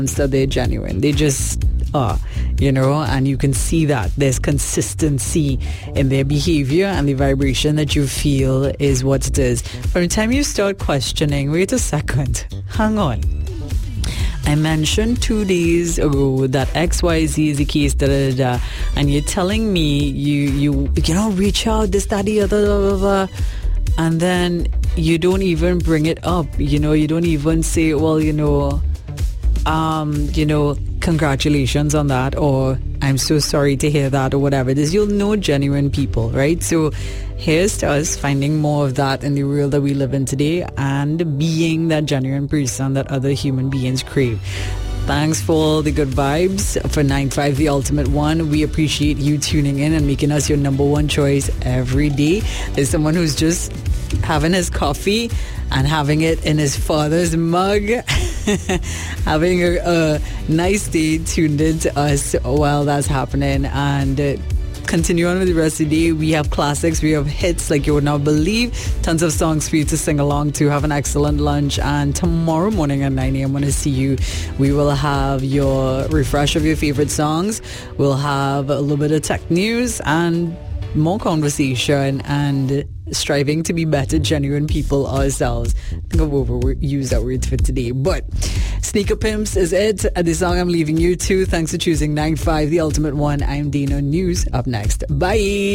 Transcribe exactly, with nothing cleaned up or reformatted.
that they're genuine. They just are, you know, and you can see that there's consistency in their behavior, and the vibration that you feel is what it is. From the time you start questioning, wait a second, hang on. I mentioned two days ago that X Y Z is the case, da, da, da, da, and you're telling me you, you, you know, reach out, this, that, the other, blah, blah, blah, and then you don't even bring it up, you know, you don't even say, well, you know, um, you know, congratulations on that, or I'm so sorry to hear that, or whatever it is. You'll know genuine people, right? So here's to us finding more of that in the world that we live in today, and being that genuine person that other human beings crave. Thanks for all the good vibes for nine five The Ultimate One. We appreciate you tuning in and making us your number one choice every day. There's someone who's just having his coffee and having it in his father's mug, having a, a nice day, tuned in to us while that's happening, and uh, continue on with the rest of the day. We have classics, we have hits like you would not believe, tons of songs for you to sing along to. Have an excellent lunch, and tomorrow morning at nine a.m. when I see you, we will have your refresh of your favorite songs. We'll have a little bit of tech news and more conversation, and striving to be better, genuine people ourselves. I think I've overused that word for today, but Sneaker Pimps is it. The song I'm leaving you to. Thanks for choosing nine five The Ultimate One. I'm Dino. News up next. Bye.